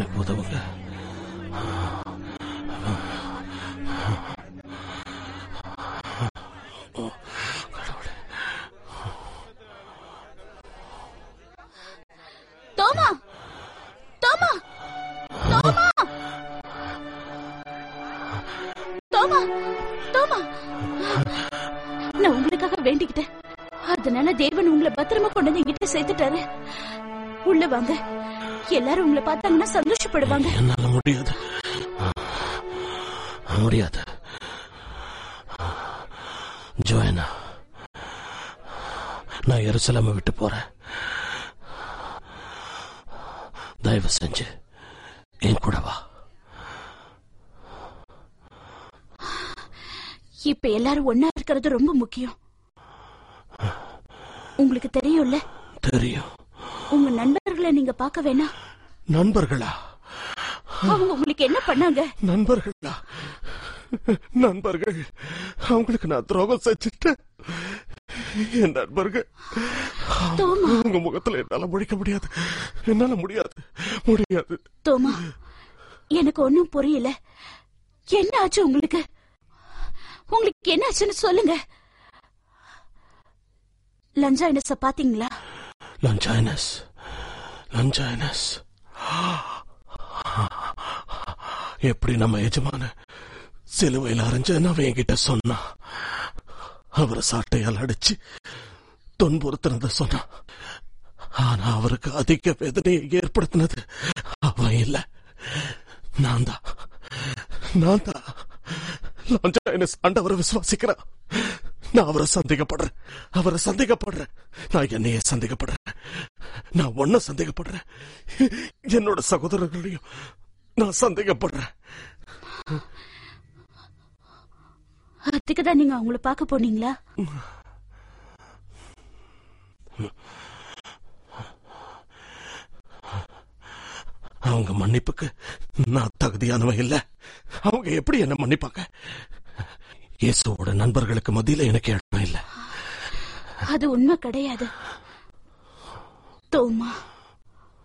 எனக்கு உதவுங்க. தோமா, தோமா, தோமா, தோமா, தோமா, நான் உங்களுக்காக வேண்டிக்கிட்டேன். அதனால தேவன் உங்களை பத்திரமா கொண்டு வந்து என்கிட்ட சேர்த்துட்டாரு. உள்ள வாங்க, எல்லாரும் உங்களை பார்த்தாங்கன்னா சந்தோஷப்படுவாங்க. என்னால முடியாது, முடியாது. ஜோயனா, நான் எருசலேமை விட்டு போறேன். தயவு செஞ்சு என் கூட வா. இப்ப எல்லாரும் ஒன்னா இருக்கிறது ரொம்ப முக்கியம். உங்களுக்கு தெரியும்ல? தெரியும். உங்க நண்பர்களை நீங்க பார்க்க வேணாம். நண்பர்களா? அவங்க உங்களுக்கு என்ன பண்ணாங்க? நண்பர்களா? நண்பர்கள் அவங்களுக்கு நான் துரோகம் செஞ்சுட்டேன். என் நண்பர்கள் உங்க முகத்துல என்னால முடிக்க முடியாது, என்னால முடியாது, முடியாது. தோமா, எனக்கு ஒன்னும் புரியல. என்ன ஆச்சு உங்களுக்கு? உங்களுக்கு என்ன ஆச்சுன்னு சொல்லுங்க. லஞ்சாயினஸ பாத்தீங்களா? லஞ்சாயினஸ், லஞ்சாயினஸ் எப்படி நம்ம எஜமான சிலுவையில் அரைஞ்சன்னு அவன் என்கிட்ட சொன்னா. அவரை சாட்டையால் அடிச்சு துன்புறுத்தினத சொன்னான். ஆனா அவருக்கு அதிக வேதனையை ஏற்படுத்தினது அவன் இல்ல, நான் தான். நான் தான் லஞ்சாயினஸ் ஆண்டவரை விசுவாசிக்கிறான். நான் அவரை சந்தேகப்படுறேன், அவரை சந்தேகப்படுறேன். நான் என்னையே சந்தேகப்படுறேன். நான் ஒன்ன சந்தேகப்படுறேன், என்னோட சகோதரர்களையும் நான் சந்தேகப்படுறேன். அதுக்குதான் நீங்க அவங்கள பார்க்க போனீங்களா? அவங்க மன்னிப்புக்கு நான் தகுதியானவன் இல்ல. அவங்க எப்படி என்ன மன்னிப்பாங்க? இயேசுவோட நண்பர்களுக்கு மத்தியில எனக்கு இடம் இல்ல. அது உண்மை கிடையாது தோமா.